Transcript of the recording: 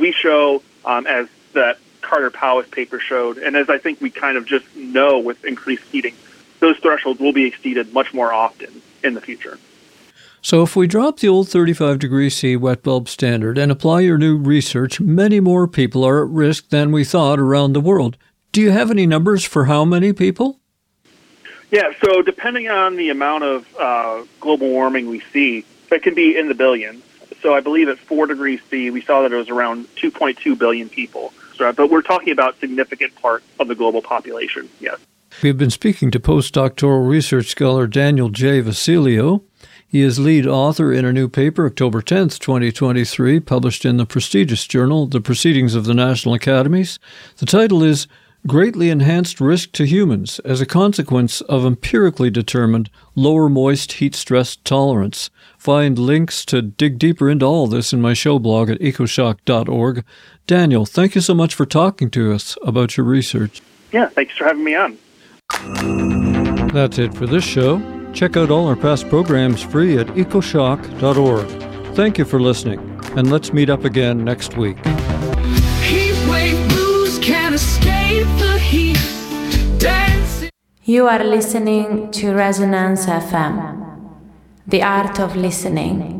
we show, as that Carter Powis paper showed, and as I think we kind of just know with increased heating, those thresholds will be exceeded much more often in the future. So if we drop the old 35 degrees C wet bulb standard and apply your new research, many more people are at risk than we thought around the world. Do you have any numbers for how many people? Yeah, so depending on the amount of global warming we see, it can be in the billions. So I believe at 4 degrees C, we saw that it was around 2.2 billion people. So, but we're talking about a significant part of the global population, yes. We've been speaking to postdoctoral research scholar Daniel J. Vasilio. He is lead author in a new paper, October 10th, 2023, published in the prestigious journal, The Proceedings of the National Academies. The title is Greatly Enhanced Risk to Humans as a Consequence of Empirically Determined Lower Moist Heat Stress Tolerance. Find links to dig deeper into all this in my show blog at ecoshock.org. Daniel, thank you so much for talking to us about your research. Yeah, thanks for having me on. That's it for this show. Check out all our past programs free at ecoshock.org. Thank you for listening, and let's meet up again next week. Heatwave blues can't escape the heat. Dancing. You are listening to Resonance FM, the art of listening.